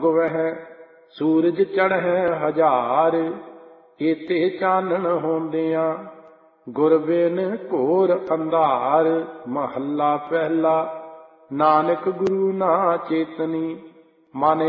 ਉਗਵਹਿ ਸੂਰਜ ਚੜ੍ਹੈ ਹਜ਼ਾਰ। ਏਤੇ ਚਾਨਣ ਹੁੰਦਿਆਂ ਗੁਰ ਬਿਨ ਘੋਰ ਅੰਧਾਰ। ਮਹੱਲਾ ਪਹਿਲਾ। ਨਾਨਕ ਗੁਰੂ ਨਾ ਚੇਤਨੀ ਮਨ